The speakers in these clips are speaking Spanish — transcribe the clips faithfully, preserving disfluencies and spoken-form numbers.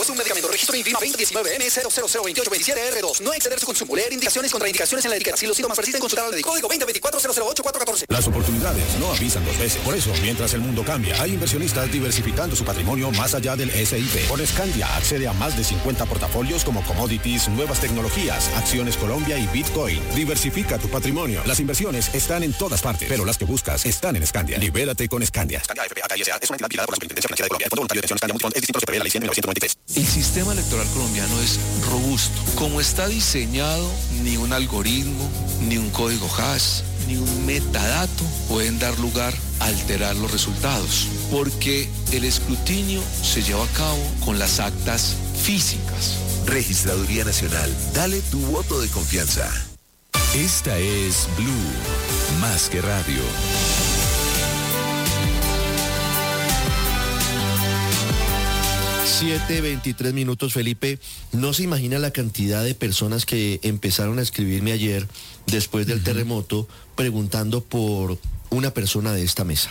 uso de un medicamento. Registro INVIMA veinte diecinueve N cero cero cero veintiocho veintisiete R dos. No exceder su consumo. Leer indicaciones, contraindicaciones en la etiqueta. Si los síntomas persisten, consultar al médico. Código veinte veinticuatro cero cero ocho cuatro catorce. Las oportunidades no avisan dos veces. Por eso, mientras el mundo cambia, hay inversionistas diversificando su patrimonio más allá del S I P. Con Scandia accede a más de cincuenta portafolios como commodities, nuevas tecnologías, acciones Colombia y Bitcoin. Diversifica tu patrimonio. Las inversiones están en todas partes, pero las que buscas están en Scandia. Libérate con Scandia. Scandia F P A K I S A es una entidad vigilada por la Superintendencia Financiera de Colombia. El Fondo Voluntario de Pensión Scandia Multifond es distinto a lo que prevé la ley cien de mil novecientos noventa y tres. El sistema electoral colombiano es robusto. Como está diseñado, ni un algoritmo, ni un código hash, ni un metadato pueden dar lugar a alterar los resultados, porque el escrutinio se lleva a cabo con las actas físicas. Registraduría Nacional, dale tu voto de confianza. Esta es Blue, más que radio. siete veintitrés minutos, Felipe. No se imagina la cantidad de personas que empezaron a escribirme ayer, después del uh-huh. terremoto, preguntando por una persona de esta mesa.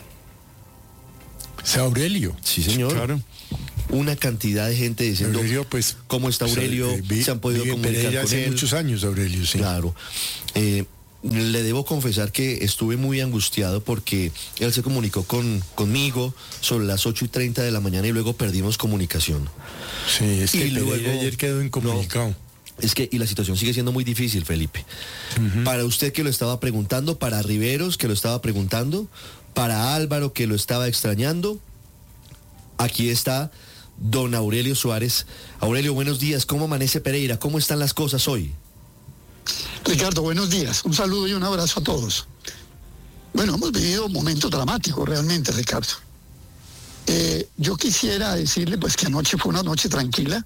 ¿Es Aurelio? Sí, señor. Claro. Una cantidad de gente diciendo, Aurelio, pues, ¿cómo está Aurelio? O sea, vi, se han podido comunicar con hace él. muchos años, Aurelio, sí. Claro. Eh, le debo confesar que estuve muy angustiado porque él se comunicó con, conmigo sobre las ocho y treinta de la mañana y luego perdimos comunicación. Sí, es que y luego, ayer quedó incomunicado. No, es que, y la situación sigue siendo muy difícil, Felipe. Uh-huh. Para usted que lo estaba preguntando, para Riveros que lo estaba preguntando, para Álvaro que lo estaba extrañando, aquí está don Aurelio Suárez. Aurelio, buenos días. ¿Cómo amanece Pereira? ¿Cómo están las cosas hoy? Ricardo, buenos días. Un saludo y un abrazo a todos. Bueno, hemos vivido momentos dramáticos realmente, Ricardo. Eh, yo quisiera decirle pues que anoche fue una noche tranquila,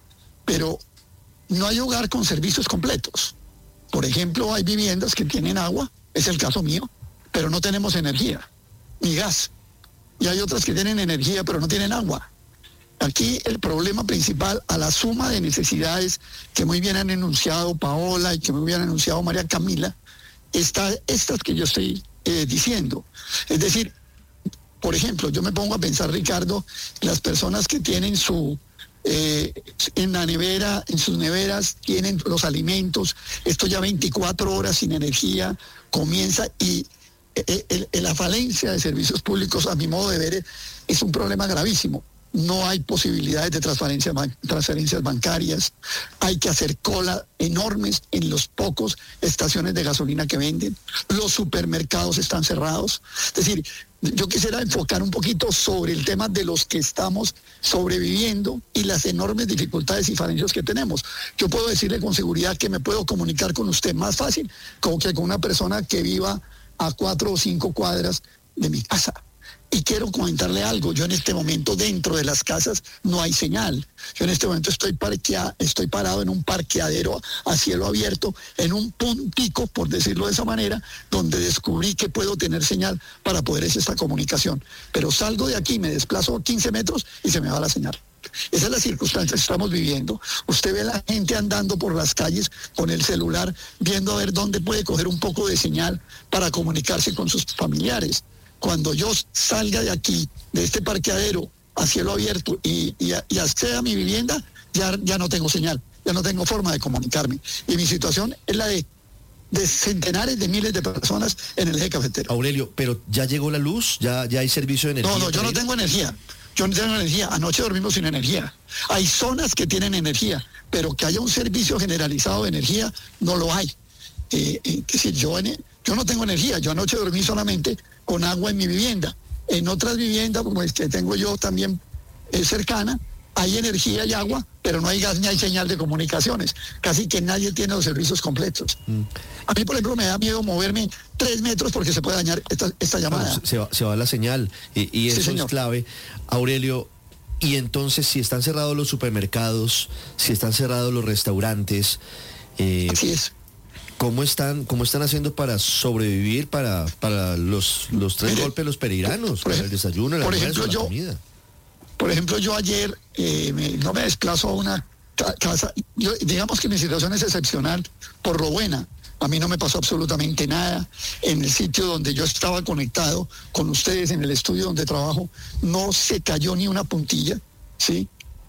pero no hay hogar con servicios completos. Por ejemplo, hay viviendas que tienen agua, es el caso mío, pero no tenemos energía, ni gas. Y hay otras que tienen energía, pero no tienen agua. Aquí el problema principal, a la suma de necesidades que muy bien han enunciado Paola y que muy bien ha enunciado María Camila, está estas que yo estoy eh, diciendo. Es decir, por ejemplo, yo me pongo a pensar, Ricardo, las personas que tienen su, eh, en la nevera, en sus neveras, tienen los alimentos, esto ya veinticuatro horas sin energía, comienza y eh, el, el, la falencia de servicios públicos, a mi modo de ver, es un problema gravísimo. No hay posibilidades de transferencias, transferencias bancarias, hay que hacer cola enormes en los pocos estaciones de gasolina que venden, los supermercados están cerrados. Es decir, yo quisiera enfocar un poquito sobre el tema de los que estamos sobreviviendo y las enormes dificultades y falencias que tenemos. Yo puedo decirle con seguridad que me puedo comunicar con usted más fácil como que con una persona que viva a cuatro o cinco cuadras de mi casa. Y quiero comentarle algo, yo en este momento dentro de las casas no hay señal. Yo en este momento estoy parqueado, estoy parado en un parqueadero a cielo abierto, en un puntico, por decirlo de esa manera, donde descubrí que puedo tener señal para poder hacer esta comunicación. Pero salgo de aquí, me desplazo quince metros y se me va la señal. Esa es la circunstancia que estamos viviendo. Usted ve a la gente andando por las calles con el celular, viendo a ver dónde puede coger un poco de señal para comunicarse con sus familiares. Cuando yo salga de aquí, de este parqueadero a cielo abierto y, y, y acceda a mi vivienda, ya, ya no tengo señal, ya no tengo forma de comunicarme. Y mi situación es la de, de centenares de miles de personas en el eje cafetero. Aurelio, ¿pero ya llegó la luz? ¿Ya, ya hay servicio de energía? No, no, yo no tengo energía. Yo no tengo energía. Anoche dormimos sin energía. Hay zonas que tienen energía, pero que haya un servicio generalizado de energía, no lo hay. Eh, eh, es decir, yo, en, yo no tengo energía. Yo anoche dormí solamente con agua en mi vivienda. En otras viviendas, como es que tengo yo también eh, cercana, hay energía y agua, pero no hay gas ni hay señal de comunicaciones. Casi que nadie tiene los servicios completos. Mm. A mí, por ejemplo, me da miedo moverme tres metros porque se puede dañar esta, esta llamada. No, se, va, se va la señal y, y eso sí, es clave. Aurelio, y entonces si están cerrados los supermercados, si están cerrados los restaurantes... Eh, Así es. ¿Cómo están, cómo están haciendo para sobrevivir para, para los, los tres Mire, golpes los pereiranos, por, para el desayuno, el almuerzo, la comida? Por ejemplo, yo ayer eh, me, no me desplazo a una ca- casa, yo, digamos que mi situación es excepcional por lo buena. A mí no me pasó absolutamente nada. En el sitio donde yo estaba conectado con ustedes, en el estudio donde trabajo, no se cayó ni una puntilla, ¿sí? Pero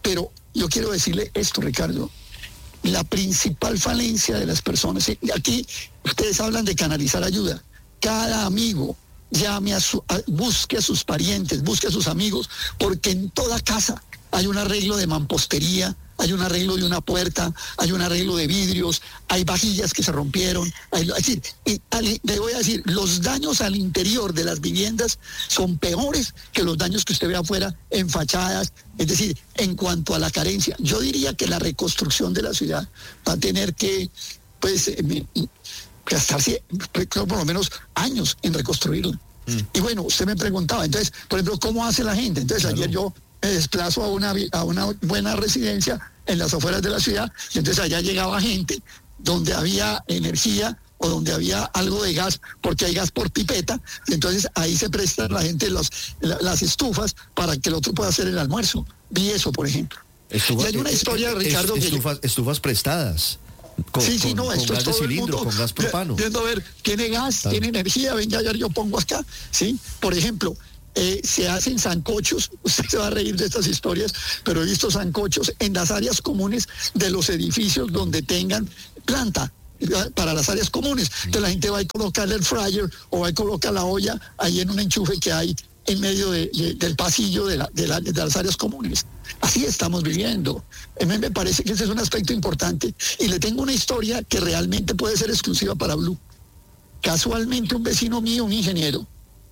yo quiero decirle esto, Ricardo. La principal falencia de las personas, aquí ustedes hablan de canalizar ayuda. Cada amigo llame a su, a, busque a sus parientes, busque a sus amigos, porque en toda casa hay un arreglo de mampostería, hay un arreglo de una puerta, hay un arreglo de vidrios, hay vajillas que se rompieron. Hay, es decir, y, le voy a decir, los daños al interior de las viviendas son peores que los daños que usted ve afuera en fachadas. Es decir, en cuanto a la carencia, yo diría que la reconstrucción de la ciudad va a tener que, pues, eh, gastarse por lo menos años en reconstruirla. Mm. Y bueno, usted me preguntaba, entonces, por ejemplo, ¿cómo hace la gente? Entonces, claro. Ayer yo me desplazo a una, a una buena residencia en las afueras de la ciudad, y entonces allá llegaba gente donde había energía o donde había algo de gas, porque hay gas por pipeta, y entonces ahí se prestan la gente los, la, las estufas para que el otro pueda hacer el almuerzo. Vi eso, por ejemplo. Estufa, y hay una historia, es, Ricardo... Estufas, que, estufas prestadas. Con, sí, sí, no, con, esto con es gas de todo cilindro, el mundo con gas propano. Viendo a ver, tiene gas, claro. Tiene energía, venga, ayer yo pongo acá, ¿sí? Por ejemplo, eh, se hacen sancochos, usted se va a reír de estas historias, pero he visto sancochos en las áreas comunes de los edificios donde tengan planta para las áreas comunes. Entonces la gente va a colocar el fryer o va a colocar la olla ahí en un enchufe que hay en medio de, de, del pasillo de, la, de, la, de las áreas comunes. Así estamos viviendo. A mí me parece que ese es un aspecto importante y le tengo una historia que realmente puede ser exclusiva para Blue. Casualmente un vecino mío, un ingeniero,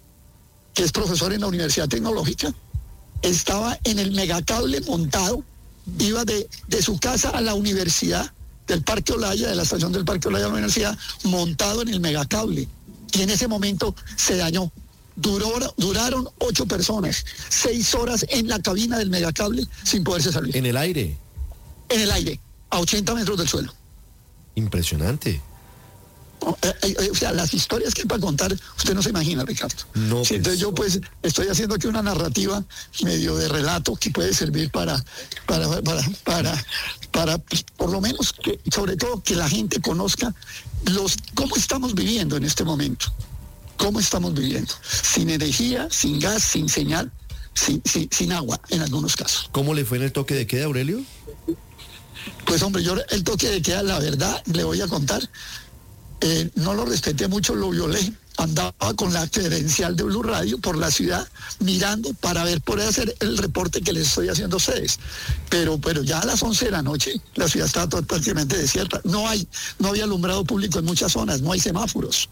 que es profesor en la Universidad Tecnológica, estaba en el megacable montado, iba de, de su casa a la universidad del Parque Olaya, de la estación del Parque Olaya de la universidad, montado en el megacable. Y en ese momento se dañó. Duró, duraron ocho personas, seis horas en la cabina del megacable sin poderse salir. ¿En el aire? En el aire, a ochenta metros del suelo. Impresionante. O, eh, eh, o sea, las historias que hay para contar, usted no se imagina, Ricardo. No, sí, entonces yo pues estoy haciendo aquí una narrativa medio de relato que puede servir para, para, para, para, para pues, por lo menos, que, sobre todo que la gente conozca los cómo estamos viviendo en este momento. ¿Cómo estamos viviendo? Sin energía, sin gas, sin señal, sin, sin, sin agua en algunos casos. ¿Cómo le fue en el toque de queda, Aurelio? Pues hombre, yo el toque de queda, la verdad, le voy a contar, eh, no lo respeté mucho, lo violé. Andaba con la credencial de Blue Radio por la ciudad mirando para ver, poder hacer el reporte que les estoy haciendo a ustedes. Pero, pero ya a las once de la noche la ciudad estaba todo, prácticamente desierta. No hay, no había alumbrado público en muchas zonas, no hay semáforos.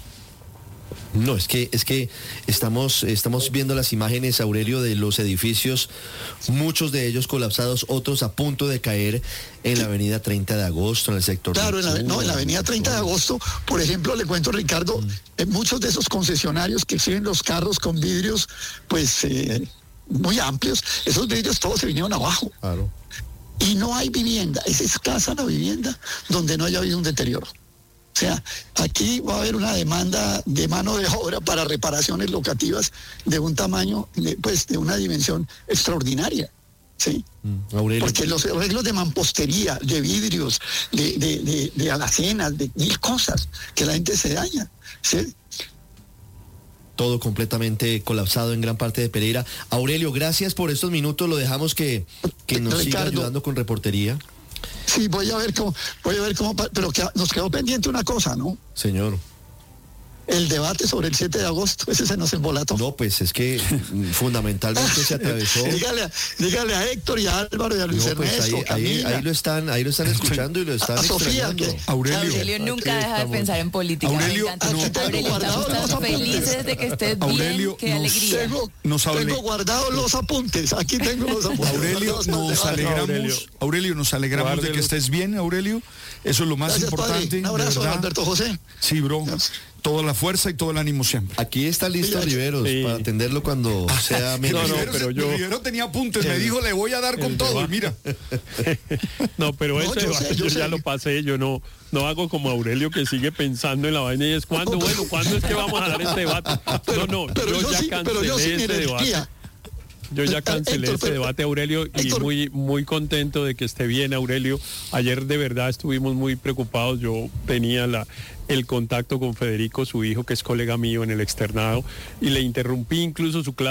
No, es que es que estamos estamos viendo las imágenes, Aurelio, de los edificios, muchos de ellos colapsados, otros a punto de caer en la avenida treinta de agosto, en el sector. Claro, en la, no, en la avenida treinta de agosto, por ejemplo, le cuento, Ricardo, mm. eh, muchos de esos concesionarios que exhiben los carros con vidrios, pues, eh, muy amplios, esos vidrios todos se vinieron abajo. Claro. Y no hay vivienda, es escasa la vivienda donde no haya habido un deterioro. O sea, aquí va a haber una demanda de mano de obra para reparaciones locativas de un tamaño, de, pues, de una dimensión extraordinaria, ¿sí? Mm, Aurelio. Porque los arreglos de mampostería, de vidrios, de, de, de, de alacenas, de mil cosas, que la gente se daña, ¿sí? Todo completamente colapsado en gran parte de Pereira. Aurelio, gracias por estos minutos, lo dejamos que, que nos Ricardo, siga ayudando con reportería. Sí, voy a ver cómo, voy a ver cómo, pero que nos quedó pendiente una cosa, ¿no? Señor. El debate sobre el siete de agosto, ese se nos embolató. No, pues es que fundamentalmente se atravesó. dígale, dígale a Héctor y a Álvaro y a Luis no, pues Ernesto, ahí, ahí, ahí lo están, ahí lo están escuchando y lo están a Sofía, que Aurelio, Aurelio nunca deja de pensar en política. Aurelio, no, Aurelio estamos felices de que estés Aurelio, bien, qué alegría. Tengo, nos hable... tengo guardados los apuntes, aquí tengo los apuntes. Aurelio, nos alegramos, Aurelio. Aurelio, nos alegramos Guárdelo. de que estés bien, Aurelio. Eso es lo más Gracias, importante. Padre. Un abrazo, Alberto José. Sí, bro. Gracias. Toda la fuerza y todo el ánimo siempre. Aquí está listo sí, Riveros sí. para atenderlo cuando sea menos. No, no, pero yo... Rivero tenía apuntes, me dijo, le voy a dar con todo, y mira. No, pero no, ese yo, debate sé, yo, yo sé. ya lo pasé, yo no, no hago como Aurelio que sigue pensando en la vaina y es cuándo, bueno, ¿cuándo es que vamos a dar este debate? Pero, no, no, pero yo, yo ya sí, cancelé yo sí ese debate. Yo ya cancelé Héctor, ese pero, debate, Aurelio, y Héctor, muy muy contento de que esté bien, Aurelio. Ayer de verdad estuvimos muy preocupados. Yo tenía la el contacto con Federico, su hijo, que es colega mío en el externado, y le interrumpí incluso su clase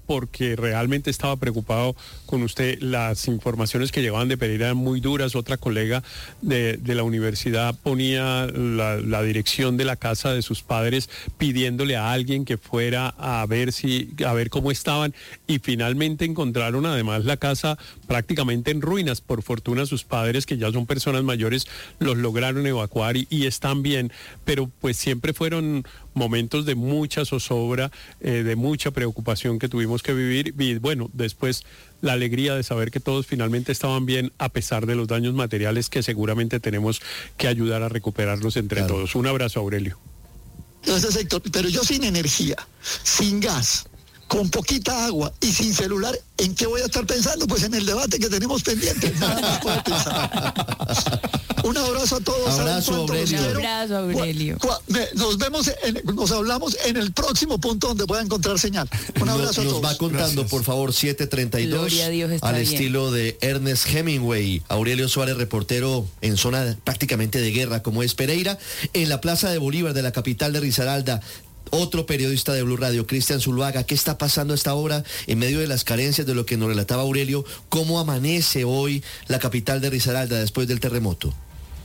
porque realmente estaba preocupado con usted. Las informaciones que llegaban de Pereira eran muy duras. Otra colega de, de la universidad ponía la, la dirección de la casa de sus padres pidiéndole a alguien que fuera a ver si, a ver cómo estaban, y finalmente encontraron además la casa prácticamente en ruinas. Por fortuna sus padres, que ya son personas mayores, los lograron evacuar y, y están bien, pero pues siempre fueron momentos de mucha zozobra, eh, de mucha preocupación que tuvimos que vivir, y bueno, después la alegría de saber que todos finalmente estaban bien a pesar de los daños materiales que seguramente tenemos que ayudar a recuperarlos entre claro. todos. Un abrazo, Aurelio. Entonces, Héctor, pero yo sin energía, sin gas, con poquita agua y sin celular, ¿en qué voy a estar pensando? Pues en el debate que tenemos pendiente. Nada más puedo pensar. Un abrazo a todos. Abrazo, Aurelio. Un abrazo, Aurelio. Nos vemos, en, nos hablamos en el próximo punto donde pueda encontrar señal. Un abrazo nos, a todos. Nos va contando, Gracias. Por favor, siete treinta y dos, Gloria a Dios, está al bien. estilo de Ernest Hemingway. Aurelio Suárez, reportero en zona prácticamente de guerra, como es Pereira, en la Plaza de Bolívar de la capital de Risaralda. Otro periodista de Blue Radio, Cristian Zuluaga. ¿Qué está pasando a esta hora en medio de las carencias de lo que nos relataba Aurelio? ¿Cómo amanece hoy la capital de Risaralda después del terremoto?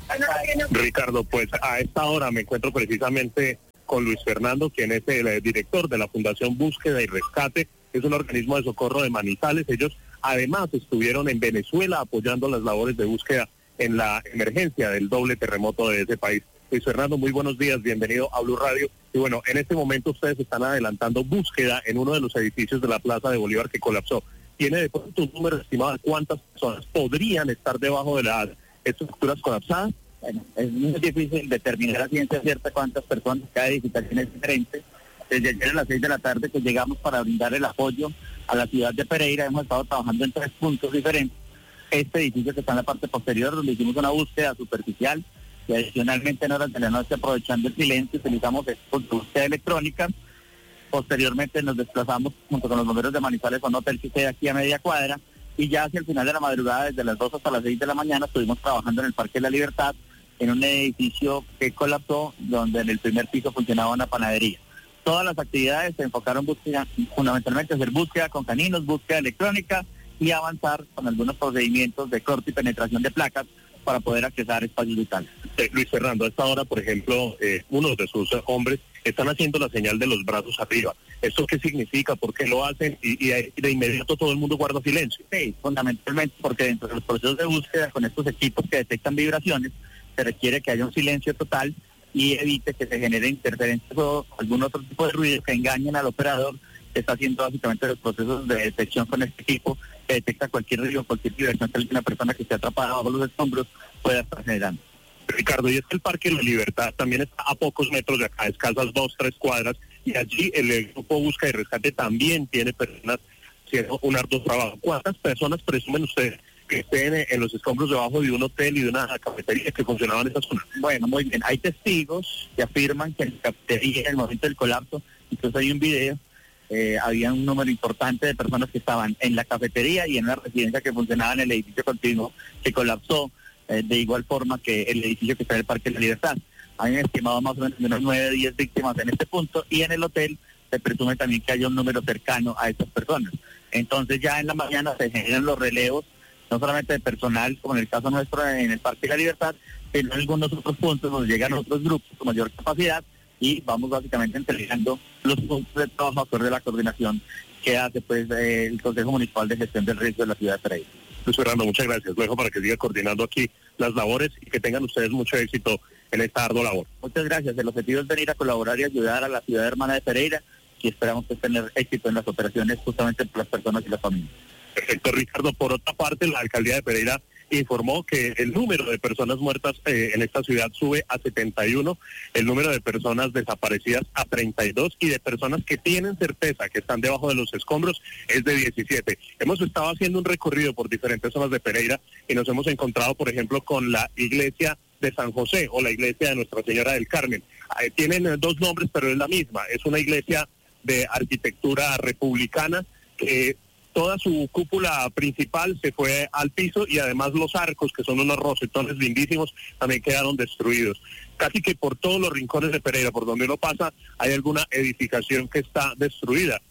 Ricardo, pues a esta hora me encuentro precisamente con Luis Fernando, quien es el director de la Fundación Búsqueda y Rescate. Es un organismo de socorro de Manizales. Ellos además estuvieron en Venezuela apoyando las labores de búsqueda en la emergencia del doble terremoto de ese país. Luis Fernando, muy buenos días, bienvenido a Blue Radio. Y bueno, en este momento ustedes están adelantando búsqueda en uno de los edificios de la Plaza de Bolívar que colapsó. ¿Tiene de pronto un número estimado de cuántas personas podrían estar debajo de las estructuras colapsadas? Bueno, es muy difícil determinar a ciencia cierta cuántas personas, cada edificación es diferente. Desde ayer a las seis de la tarde que llegamos para brindar el apoyo a la ciudad de Pereira, hemos estado trabajando en tres puntos diferentes. Este edificio que está en la parte posterior, donde hicimos una búsqueda superficial, y adicionalmente en horas de la noche, aprovechando el silencio, utilizamos búsqueda electrónica. Posteriormente nos desplazamos junto con los bomberos de Manizales a un hotel que queda aquí a media cuadra, y ya hacia el final de la madrugada, desde las dos hasta las seis de la mañana, estuvimos trabajando en el Parque de la Libertad, en un edificio que colapsó, donde en el primer piso funcionaba una panadería. Todas las actividades se enfocaron búsqueda, fundamentalmente hacer búsqueda con caninos, búsqueda electrónica y avanzar con algunos procedimientos de corte y penetración de placas para poder accesar espacios vitales. Eh, Luis Fernando, a esta hora, por ejemplo, eh, uno de sus hombres están haciendo la señal de los brazos arriba. ¿Esto qué significa? ¿Por qué lo hacen? Y, y de inmediato todo el mundo guarda silencio. Sí, fundamentalmente porque dentro de los procesos de búsqueda con estos equipos que detectan vibraciones, se requiere que haya un silencio total y evite que se genere interferencias o algún otro tipo de ruido que engañen al operador que está haciendo básicamente los procesos de detección con este equipo, que detecta cualquier ruido, cualquier vibración que una persona que esté atrapada bajo los escombros pueda estar generando. Ricardo, y es que el Parque de la Libertad también está a pocos metros de acá, escasas dos, tres cuadras, y allí el, el grupo Búsqueda y Rescate también tiene personas haciendo un arduo trabajo. ¿Cuántas personas presumen ustedes que estén en los escombros debajo de un hotel y de una cafetería que funcionaban en esa zona? Bueno, muy bien. Hay testigos que afirman que en la cafetería, en el momento del colapso, incluso hay un video, eh, había un número importante de personas que estaban en la cafetería y en una residencia que funcionaba en el edificio continuo que colapsó, eh, de igual forma que el edificio que está en el Parque de la Libertad. Hay un estimado más o menos de unos nueve, diez víctimas en este punto, y en el hotel se presume también que haya un número cercano a estas personas. Entonces ya en la mañana se generan los relevos, no solamente de personal, como en el caso nuestro en el Parque de la Libertad, sino en algunos otros puntos donde llegan otros grupos con mayor capacidad, y vamos básicamente entregando los puntos de trabajo acorde de la coordinación que hace pues eh, el Consejo Municipal de Gestión del Riesgo de la ciudad de Pereira. Luis Fernando, muchas gracias. Lo dejo para que siga coordinando aquí las labores y que tengan ustedes mucho éxito en esta ardua labor. Muchas gracias. El objetivo es venir a colaborar y ayudar a la ciudad hermana de Pereira, y esperamos pues, tener éxito en las operaciones justamente por las personas y las familias. Perfecto, Ricardo. Por otra parte, la alcaldía de Pereira informó que el número de personas muertas eh, en esta ciudad sube a setenta y uno, el número de personas desaparecidas a treinta y dos, y de personas que tienen certeza que están debajo de los escombros es de diecisiete. Hemos estado haciendo un recorrido por diferentes zonas de Pereira y nos hemos encontrado, por ejemplo, con la iglesia de San José o la iglesia de Nuestra Señora del Carmen. Eh, tienen eh, dos nombres, pero es la misma. Es una iglesia de arquitectura republicana que toda su cúpula principal se fue al piso, y además los arcos, que son unos rosetones lindísimos, también quedaron destruidos. Casi que por todos los rincones de Pereira, por donde uno pasa, hay alguna edificación que está destruida.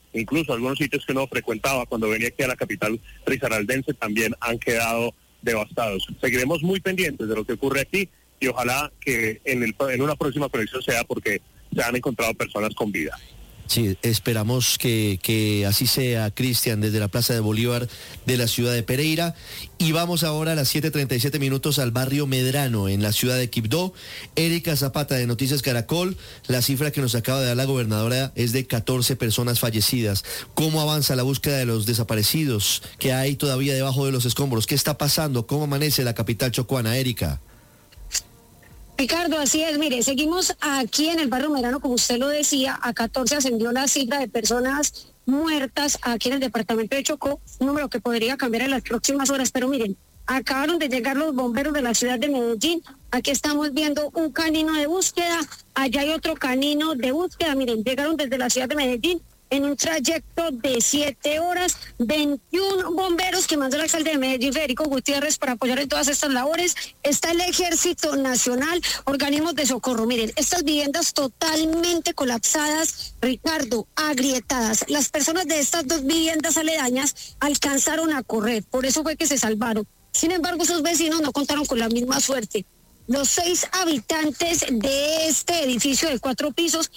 incluso algunos sitios que uno frecuentaba cuando venía aquí a la capital risaraldense también han quedado devastados. Seguiremos muy pendientes de lo que ocurre aquí y ojalá que en, el, en una próxima conexión sea porque se han encontrado personas con vida. Sí, esperamos que, que así sea, Cristian, desde la Plaza de Bolívar de la ciudad de Pereira. Y vamos ahora a las siete treinta y siete minutos al barrio Medrano, en la ciudad de Quibdó. Erika Zapata, de Noticias Caracol. La cifra que nos acaba de dar la gobernadora es de catorce personas fallecidas. ¿Cómo avanza la búsqueda de los desaparecidos que hay todavía debajo de los escombros? ¿Qué está pasando? ¿Cómo amanece la capital chocuana, Erika? Ricardo, así es, mire, seguimos aquí en el barrio Medrano, como usted lo decía, a catorce ascendió la cifra de personas muertas aquí en el departamento de Chocó, un número que podría cambiar en las próximas horas, pero miren, acabaron de llegar los bomberos de la ciudad de Medellín, aquí estamos viendo un canino de búsqueda, allá hay otro canino de búsqueda, miren, llegaron desde la ciudad de Medellín, en un trayecto de siete horas, veintiún bomberos que mandó el alcalde de Medellín, Federico Gutiérrez, para apoyar en todas estas labores. Está el Ejército Nacional, organismos de socorro. Miren, estas viviendas totalmente colapsadas, Ricardo, agrietadas. Las personas de estas dos viviendas aledañas alcanzaron a correr, por eso fue que se salvaron. Sin embargo, sus vecinos no contaron con la misma suerte. Los seis habitantes de este edificio de cuatro pisos